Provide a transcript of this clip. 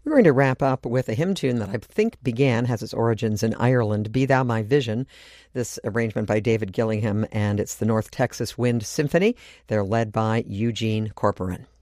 We're going to wrap up with a hymn tune that I think has its origins in Ireland, Be Thou My Vision. This arrangement by David Gillingham, and it's the North Texas Wind Symphony. They're led by Eugene Corporon.